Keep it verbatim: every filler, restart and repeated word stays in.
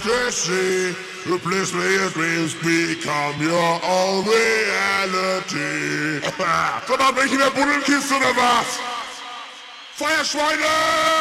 fantasy. Replace where your dreams become your own reality. So, dann bin ich in der Buddelkiste oder was? Feuerschweine!